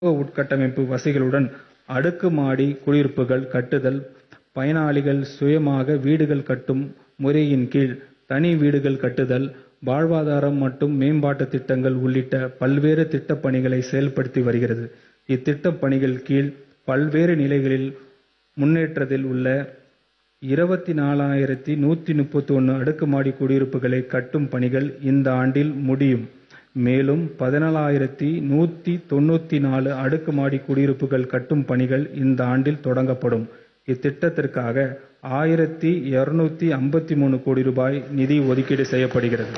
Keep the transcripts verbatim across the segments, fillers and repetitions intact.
உட்கட்டமைப்பு வசதிகளுடன் அடுக்குமாடி குடியிருப்புகள் கட்டுதல், பயனாளிகள் சுயமாக வீடுகள் கட்டும் முறையின் கீழ் தனி வீடுகள் கட்டுதல், வாழ்வாதாரம் மற்றும் மேம்பாட்டுத் திட்டங்கள் உள்ளிட்ட பல்வேறு திட்டப் பணிகளை செயல்படுத்தி வருகிறது. இத்திட்டப் பணிகள் கீழ் பல்வேறு நிலைகளில் முன்னேற்றத்தில் உள்ள இருபத்தி நாலாயிரத்து நூற்று முப்பத்தொன்று அடுக்குமாடி குடியிருப்புகளை கட்டும் பணிகள் இந்த ஆண்டில் முடியும். மேலும் பதினேழாயிரத்து நூற்று தொண்ணூற்று நான்கு அடுக்குமாடி குடியிருப்புகள் கட்டும் பணிகள் இந்த ஆண்டில் தொடங்கப்படும். இத்திட்டத்திற்காக ஆயிரத்து இருநூற்று ஐம்பத்து மூன்று கோடி ரூபாய் நிதி ஒதுக்கீடு செய்யப்படுகிறது.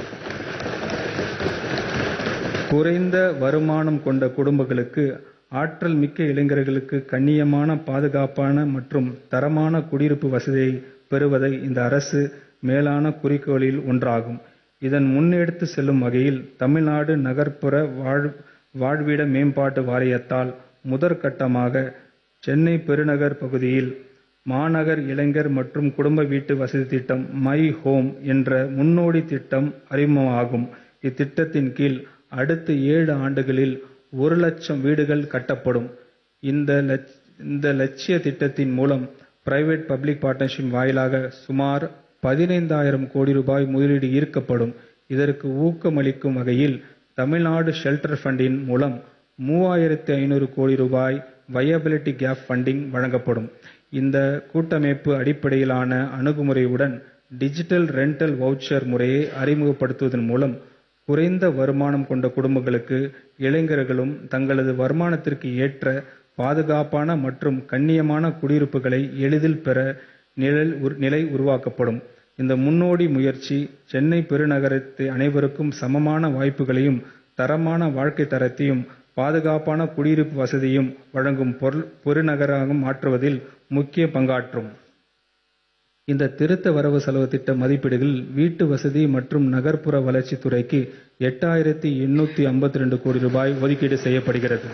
குறைந்த வருமானம் கொண்ட குடும்பங்களுக்கு ஆற்றல் மிக்க இளைஞர்களுக்கு கண்ணியமான, பாதுகாப்பான மற்றும் தரமான குடியிருப்பு வசதியை பெறுவதை இந்த அரசு மேலான குறிக்கோளில் ஒன்றாகும். இதன் முன்னெடுத்து செல்லும் வகையில் தமிழ்நாடு நகர்ப்புற வாழ் வாழ்விட மேம்பாட்டு வாரியத்தால் முதற்கட்டமாக சென்னை பெருநகர் பகுதியில் மாநகர் இளைஞர் மற்றும் குடும்ப வீட்டு வசதி திட்டம் மை ஹோம் என்ற முன்னோடி திட்டம் அறிமுகமாகும். இத்திட்டத்தின் கீழ் அடுத்த ஏழு ஆண்டுகளில் ஒரு லட்சம் வீடுகள் கட்டப்படும். இந்த இந்த லட்சிய திட்டத்தின் மூலம் பிரைவேட் பப்ளிக் பார்ட்னர்ஷிப் வாயிலாக சுமார் பதினைந்தாயிரம் கோடி ரூபாய் முதலீடு ஈர்க்கப்படும். இதற்கு ஊக்கமளிக்கும் வகையில் தமிழ்நாடு ஷெல்டர் ஃபண்டின் மூலம் மூவாயிரத்து ஐநூறு கோடி ரூபாய் வயபிலிட்டி கேப் ஃபண்டிங் வழங்கப்படும். இந்த கூட்டமைப்பு அடிப்படையிலான அணுகுமுறையுடன் டிஜிட்டல் ரெண்டல் வவுச்சர் முறையை அறிமுகப்படுத்துவதன் மூலம் குறைந்த வருமானம் கொண்ட குடும்பங்களுக்கு இளைஞர்களும் தங்களது வருமானத்திற்கு ஏற்ற பாதுகாப்பான மற்றும் கண்ணியமான குடியிருப்புகளை எளிதில் பெற நிலை உருவாக்கப்படும். இந்த முன்னோடி முயற்சி சென்னை பெருநகரத்தை அனைவருக்கும் சமமான வாய்ப்புகளையும், தரமான வாழ்க்கை தரத்தையும், பாதுகாப்பான குடியிருப்பு வசதியும் வழங்கும் பெருநகராக மாற்றுவதில் முக்கிய பங்காற்றும். இந்த திருத்த வரவு செலவு திட்ட மதிப்பீடுகளில் வீட்டு வசதி மற்றும் நகர்ப்புற வளர்ச்சி துறைக்கு எட்டாயிரத்து எண்ணூற்று ஐம்பத்தி இரண்டு கோடி ரூபாய் ஒதுக்கீடு செய்யப்படுகிறது.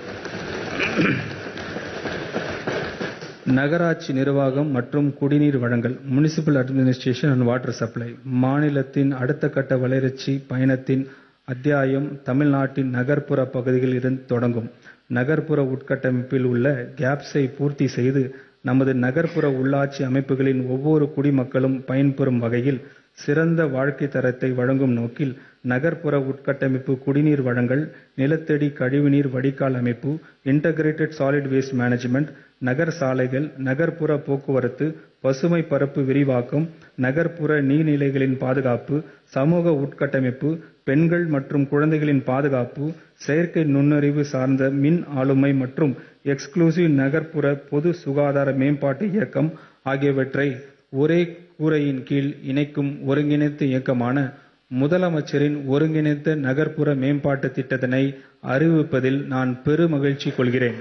நகராட்சி நிர்வாகம் மற்றும் குடிநீர் வழங்கல் municipal administration and water supply மாநிலத்தின் அடுத்த கட்ட வளர்ச்சி பயணத்தின் அத்தியாயம் தமிழ்நாட்டின் நகர்ப்புற பகுதிகளில் இருந்து தொடங்கும். நகர்ப்புற உட்கட்டமைப்பில் உள்ள கேப்ஸை பூர்த்தி செய்து நமது நகர்ப்புற உள்ளாட்சி அமைப்புகளின் ஒவ்வொரு குடிமக்களும் பயன்பெறும் வகையில் சிறந்த வாழ்க்கை தரத்தை வழங்கும் நோக்கில் நகர்ப்புற உட்கட்டமைப்பு, குடிநீர் வழங்கல், நிலத்தடி கழிவுநீர் வடிகால் அமைப்பு, இன்டகிரேட்டட் சாலிட் வேஸ்ட் மேனேஜ்மெண்ட், நகர் சாலைகள், நகர்ப்புற போக்குவரத்து, பசுமை பரப்பு விரிவாக்கம், நகர்ப்புற நீர்நிலைகளின் பாதுகாப்பு, சமூக உட்கட்டமைப்பு, பெண்கள் மற்றும் குழந்தைகளின் பாதுகாப்பு, செயற்கை நுண்ணறிவு சார்ந்த மின் ஆளுமை மற்றும் எக்ஸ்க்ளூசிவ் நகர்ப்புற பொது சுகாதார மேம்பாட்டு இயக்கம் ஆகியவற்றை ஒரே கூரையின் கீழ் இணைக்கும் ஒருங்கிணைந்த இயக்கமான முதலமைச்சரின் ஒருங்கிணைந்த நகர்ப்புற மேம்பாட்டு திட்டத்தினை அறிவிப்பதில் நான் பெருமகிழ்ச்சி கொள்கிறேன்.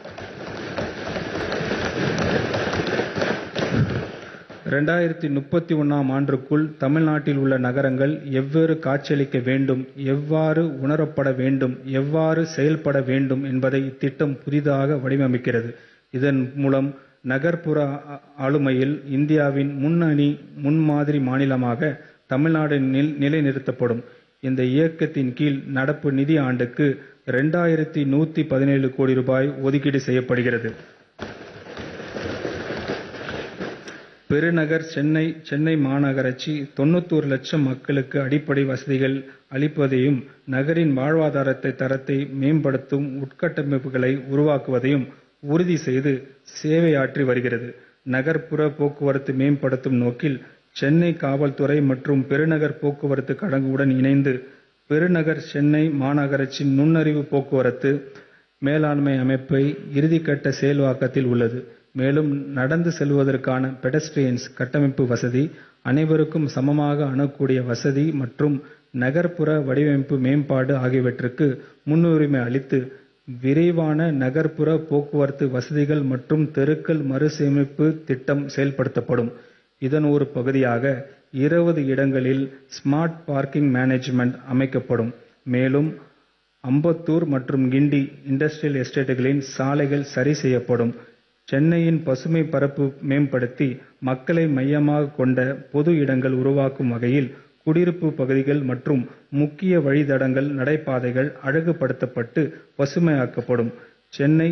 இரண்டாயிரத்து முப்பத்தி ஒன்றாம் ஆண்டுக்குள் தமிழ்நாட்டில் உள்ள நகரங்கள் எவ்வாறு காட்சியளிக்க வேண்டும், எவ்வாறு உணரப்பட வேண்டும், எவ்வாறு செயல்பட வேண்டும் என்பதை இத்திட்டம் புதிதாக வடிவமைக்கிறது. இதன் மூலம் நகர்ப்புற ஆளுமையில் இந்தியாவின் முன்னணி முன்மாதிரி மாநிலமாக தமிழ்நாடு நிலைநிறுத்தப்படும். இந்த இயக்கத்தின் கீழ் நடப்பு நிதி ஆண்டுக்கு இரண்டாயிரத்து நூற்று பதினேழு கோடி ரூபாய் ஒதுக்கீடு செய்யப்படுகிறது. பெருநகர் சென்னை சென்னை மாநகராட்சி தொண்ணூற்றொரு லட்சம் மக்களுக்கு அடிப்படை வசதிகள் அளிப்பதையும், நகரின் வாழ்வாதாரத்தை தரத்தை மேம்படுத்தும் உட்கட்டமைப்புகளை உருவாக்குவதையும் உறுதி செய்து சேவையாற்றி வருகிறது. நகர்ப்புற போக்குவரத்து மேம்படுத்தும் நோக்கில் சென்னை காவல்துறை மற்றும் பெருநகர் போக்குவரத்து கழகங்களுடன் இணைந்து பெருநகர் சென்னை மாநகராட்சி நுண்ணறிவு போக்குவரத்து மேலாண்மை அமைப்பை இறுதிக்கட்ட செயல்வாக்கத்தில் உள்ளது. மேலும் நடந்து செல்வதற்கான பெடஸ்ட்ரியன்ஸ் கட்டமைப்பு வசதி, அனைவருக்கும் சமமாக அணுகக்கூடிய வசதி மற்றும் நகர்ப்புற வடிவமைப்பு மேம்பாடு ஆகியவற்றுக்கு முன்னுரிமை அளித்து விரைவான நகர்ப்புற போக்குவரத்து வசதிகள் மற்றும் தெருக்கள் மறுசீரமைப்பு திட்டம் செயல்படுத்தப்படும். இதன் ஒரு பகுதியாக இருபது இடங்களில் ஸ்மார்ட் பார்க்கிங் மேனேஜ்மெண்ட் அமைக்கப்படும். மேலும் அம்பத்தூர் மற்றும் கிண்டி இண்டஸ்ட்ரியல் எஸ்டேட்டுகளின் சாலைகள் சரி செய்யப்படும். சென்னையின் பசுமை பரப்பு மேம்படுத்தி மக்களை மையமாக கொண்ட பொது இடங்கள் உருவாக்கும் வகையில் குடியிருப்பு பகுதிகள் மற்றும் முக்கிய வழித்தடங்கள், நடைபாதைகள் அழகுபடுத்தப்பட்டு பசுமையாக்கப்படும். சென்னை